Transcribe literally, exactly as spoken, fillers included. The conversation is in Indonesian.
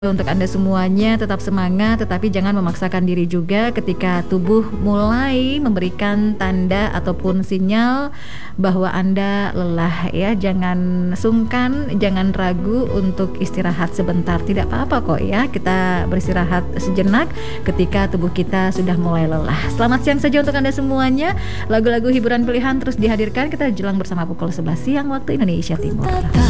Untuk Anda semuanya tetap semangat, tetapi jangan memaksakan diri juga ketika tubuh mulai memberikan tanda ataupun sinyal bahwa Anda lelah ya. Jangan sungkan, jangan ragu untuk istirahat sebentar. Tidak apa-apa kok ya, kita beristirahat sejenak ketika tubuh kita sudah mulai lelah. Selamat siang saja untuk Anda semuanya. Lagu-lagu hiburan pilihan terus dihadirkan. Kita jelang bersama pukul sebelas siang waktu Indonesia Timur.